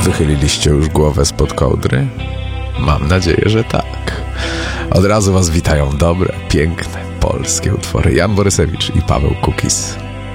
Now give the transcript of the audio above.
Wychyliliście już głowę spod kołdry? Mam nadzieję, że tak. Od razu was witają dobre, piękne, polskie utwory. Jan Borysewicz i Paweł Kukis.